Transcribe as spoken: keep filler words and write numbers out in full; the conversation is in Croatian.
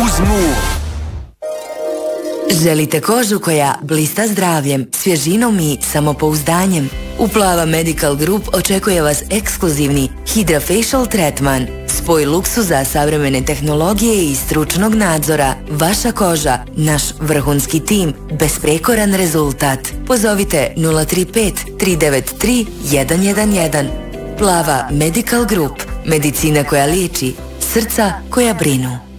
uz Move. Želite kožu koja blista zdravljem, svježinom i samopouzdanjem? U Plava Medical Group očekuje vas ekskluzivni Hydrafacial Tretman, spoj luksuza, savremene tehnologije i stručnog nadzora. Vaša koža, naš vrhunski tim, besprekoran rezultat. Pozovite nula tri pet tri devet tri jedan jedan jedan. Plava Medical Group, medicina koja liječi, srca koja brinu.